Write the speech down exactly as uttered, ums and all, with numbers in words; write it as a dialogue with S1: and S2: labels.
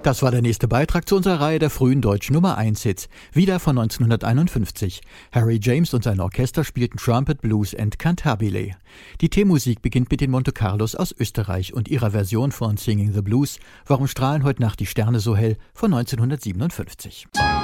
S1: Das war der nächste Beitrag zu unserer Reihe der frühen deutschen Nummer eins Hits, wieder von neunzehnhunderteinundfünfzig. Harry James und sein Orchester spielten Trumpet, Blues and Cantabile. Die Themenmusik beginnt mit den Monte Carlos aus Österreich und ihrer Version von Singing the Blues, Warum strahlen heute Nacht die Sterne so hell, von neunzehnhundertsiebenundfünfzig.